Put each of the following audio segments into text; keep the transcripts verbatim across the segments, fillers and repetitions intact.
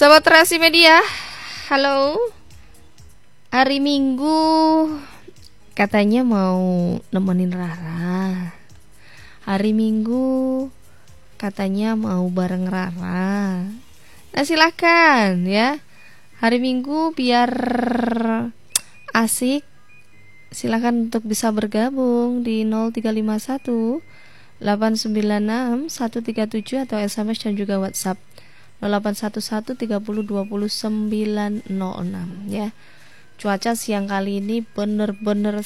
Sobat Terasi Media, halo. Hari Minggu katanya mau nemenin Rara. Hari Minggu katanya mau bareng Rara. Nah silakan ya. Hari Minggu biar asik, silakan untuk bisa bergabung di nol tiga lima satu delapan sembilan enam satu tiga tujuh atau S M S dan juga WhatsApp nol delapan satu satu tiga nol dua nol sembilan nol enam ya. Cuaca siang kali ini bener-bener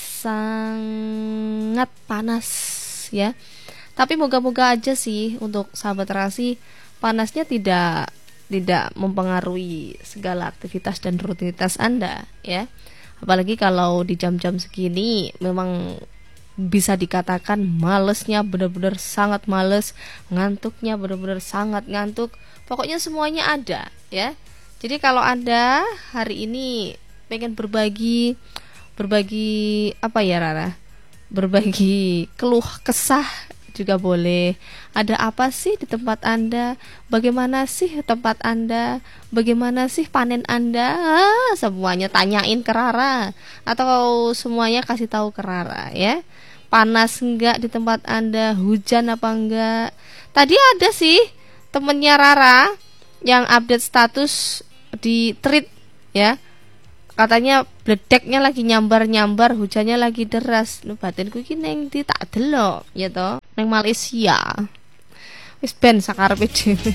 sangat panas ya. Tapi moga-moga aja sih untuk sahabat Terasi panasnya tidak tidak mempengaruhi segala aktivitas dan rutinitas Anda ya. Apalagi kalau di jam-jam segini memang bisa dikatakan malesnya benar-benar sangat males, ngantuknya benar-benar sangat ngantuk. Pokoknya semuanya ada ya. Jadi kalau Anda hari ini pengen berbagi berbagi apa ya Rara? Berbagi keluh kesah juga boleh. Ada apa sih di tempat Anda? Bagaimana sih tempat Anda? Bagaimana sih panen Anda? Ah, semuanya tanyain ke Rara atau semuanya kasih tahu ke Rara ya. Panas enggak di tempat Anda? Hujan apa enggak? Tadi ada sih temennya Rara yang update status di tweet ya. Katanya bledeknya lagi nyambar-nyambar, hujannya lagi deras. Lu batinku iki neng di tak delok ya toh, neng Malaysia. Wis ben sakarepe dhewe.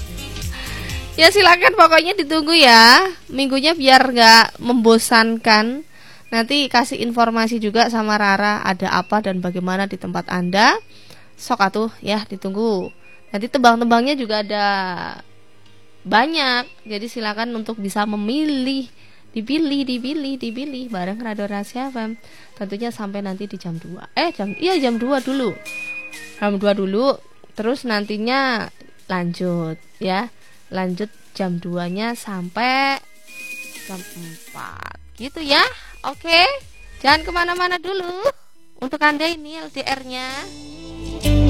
Ya silakan pokoknya ditunggu ya. Minggunya biar enggak membosankan. Nanti kasih informasi juga sama Rara ada apa dan bagaimana di tempat Anda. Sok atuh ya ditunggu. Nanti tembang-tembangnya juga ada banyak. Jadi silakan untuk bisa memilih. Dipilih, dipilih, dipilih bareng Radio Rahasia F M. Tentunya sampai nanti di jam dua. Eh, jam iya jam dua dulu. Jam dua dulu, terus nantinya lanjut ya. Lanjut jam dua-nya sampai jam empat. Gitu ya. Oke. Jangan kemana mana dulu. Untuk Anda ini L D R-nya.